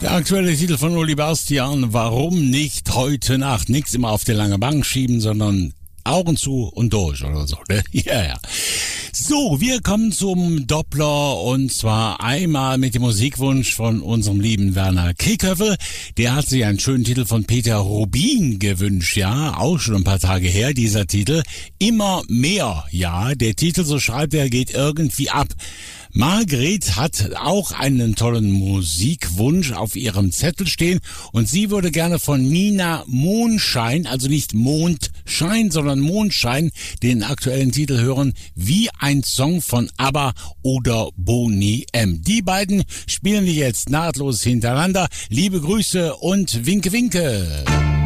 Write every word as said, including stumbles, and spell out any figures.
Der aktuelle Titel von Uli Bastian, warum nicht heute Nacht? Nichts immer auf die lange Bank schieben, sondern Augen zu und durch oder so, ne? Ja, ja. So, wir kommen zum Doppler und zwar einmal mit dem Musikwunsch von unserem lieben Werner Kickhöffel. Der hat sich einen schönen Titel von Peter Rubin gewünscht, ja, auch schon ein paar Tage her, dieser Titel. Immer mehr, ja, der Titel, so schreibt er, geht irgendwie ab. Margret hat auch einen tollen Musikwunsch auf ihrem Zettel stehen und sie würde gerne von Nina Mondschein, also nicht Mondschein, sondern Mondschein, den aktuellen Titel hören, wie ein Song von ABBA oder Boney M. Die beiden spielen wir jetzt nahtlos hintereinander. Liebe Grüße und Winke, Winke.